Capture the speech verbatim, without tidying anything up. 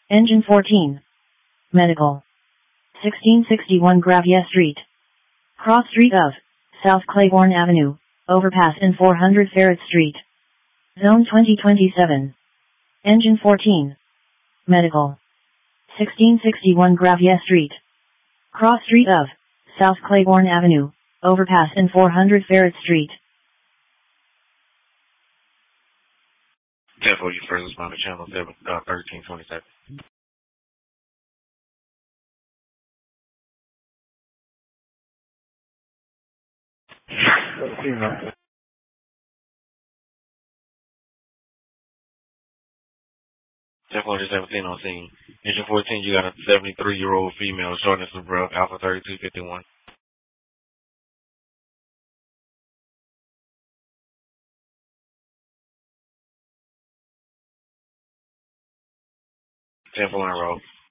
Engine fourteen. Medical. sixteen sixty-one Gravier Street. Cross Street of South Claiborne Avenue, overpass in four hundred Ferret Street. Zone twenty twenty-seven. Engine fourteen. Medical. sixteen sixty-one Gravier Street. Cross Street of South Claiborne Avenue, overpass in four hundred Ferret Street. ten four, you first responder channel seven, uh, thirteen twenty-seven. ten four seventeen on scene. Engine fourteen, you got a seventy-three year old female, shortness of breath, Alpha thirty-two fifty-one. ten four on roll.